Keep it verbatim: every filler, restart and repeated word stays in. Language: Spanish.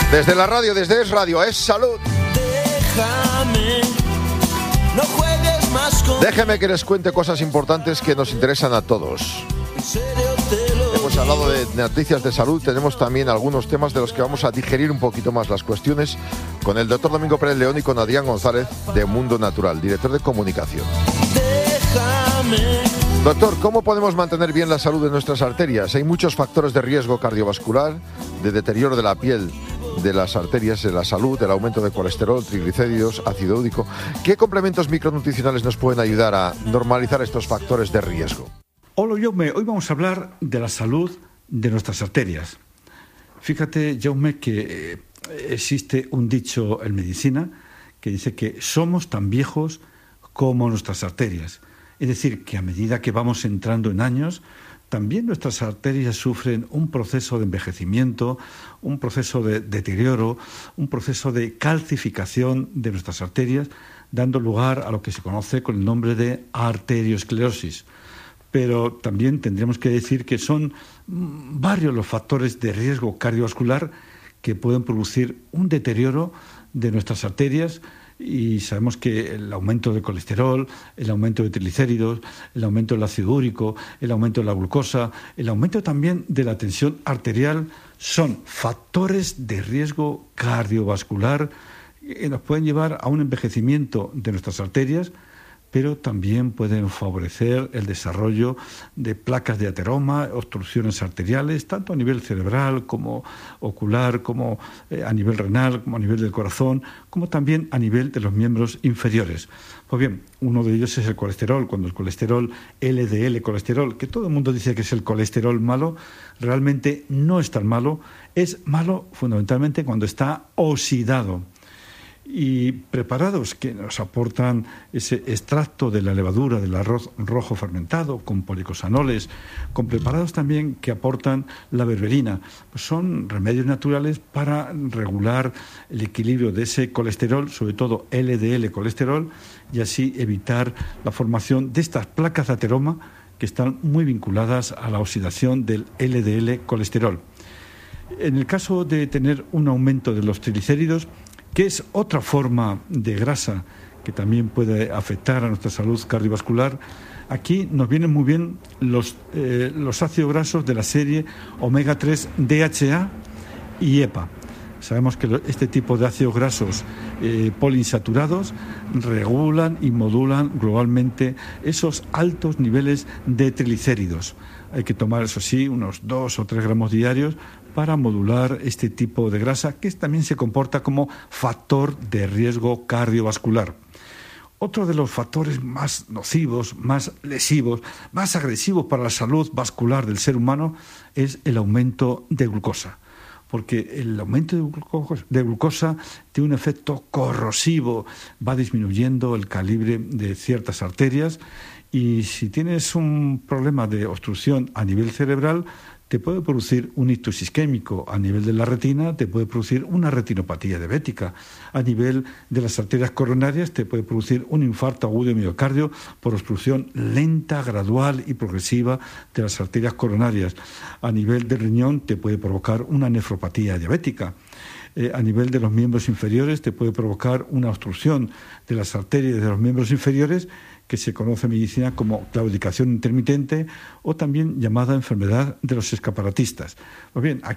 Desde la radio, desde Es Radio, Es Salud. Déjame, no juegues más con... Déjeme que les cuente cosas importantes que nos interesan a todos. En serio te lo Hemos digo. hablado de noticias de salud, tenemos también algunos temas de los que vamos a digerir un poquito más las cuestiones con el doctor Domingo Pérez León y con Adrián González de Mundo Natural, director de comunicación. Déjame. Doctor, ¿cómo podemos mantener bien la salud de nuestras arterias? Hay muchos factores de riesgo cardiovascular, de deterioro de la piel, de las arterias, de la salud, del aumento de colesterol, triglicéridos, ácido úrico. ¿Qué complementos micronutricionales nos pueden ayudar a normalizar estos factores de riesgo? Hola, Jaume. Hoy vamos a hablar de la salud de nuestras arterias. Fíjate, Jaume, que eh, existe un dicho en medicina que dice que somos tan viejos como nuestras arterias. Es decir, que a medida que vamos entrando en años, también nuestras arterias sufren un proceso de envejecimiento, un proceso de deterioro, un proceso de calcificación de nuestras arterias, dando lugar a lo que se conoce con el nombre de arteriosclerosis. Pero también tendríamos que decir que son varios los factores de riesgo cardiovascular que pueden producir un deterioro de nuestras arterias. Y sabemos que el aumento de colesterol, el aumento de triglicéridos, el aumento del ácido úrico, el aumento de la glucosa, el aumento también de la tensión arterial son factores de riesgo cardiovascular que nos pueden llevar a un envejecimiento de nuestras arterias, pero también pueden favorecer el desarrollo de placas de ateroma, obstrucciones arteriales, tanto a nivel cerebral como ocular, como eh, a nivel renal, como a nivel del corazón, como también a nivel de los miembros inferiores. Pues bien, uno de ellos es el colesterol. Cuando el colesterol, L D L colesterol, que todo el mundo dice que es el colesterol malo, realmente no es tan malo. Es malo fundamentalmente cuando está oxidado. Y preparados que nos aportan ese extracto de la levadura del arroz rojo fermentado con policosanoles, con preparados también que aportan la berberina, pues son remedios naturales para regular el equilibrio de ese colesterol, sobre todo L D L colesterol, y así evitar la formación de estas placas de ateroma que están muy vinculadas a la oxidación del L D L colesterol. En el caso de tener un aumento de los triglicéridos, que es otra forma de grasa que también puede afectar a nuestra salud cardiovascular, aquí nos vienen muy bien los, eh, los ácidos grasos de la serie omega tres D H A y E P A. Sabemos que este tipo de ácidos grasos eh, poliinsaturados regulan y modulan globalmente esos altos niveles de triglicéridos. Hay que tomar, eso sí, unos dos o tres gramos diarios para modular este tipo de grasa, que también se comporta como factor de riesgo cardiovascular. Otro de los factores más nocivos, más lesivos, más agresivos para la salud vascular del ser humano es el aumento de glucosa. Porque el aumento de glucosa, de glucosa tiene un efecto corrosivo, va disminuyendo el calibre de ciertas arterias, y si tienes un problema de obstrucción a nivel cerebral, te puede producir un ictus isquémico. A nivel de la retina te puede producir una retinopatía diabética. A nivel de las arterias coronarias te puede producir un infarto agudo de miocardio por obstrucción lenta, gradual y progresiva de las arterias coronarias. A nivel del riñón te puede provocar una nefropatía diabética. Eh, a nivel de los miembros inferiores te puede provocar una obstrucción de las arterias de los miembros inferiores, que se conoce en medicina como claudicación intermitente o también llamada enfermedad de los escaparatistas. Pues bien,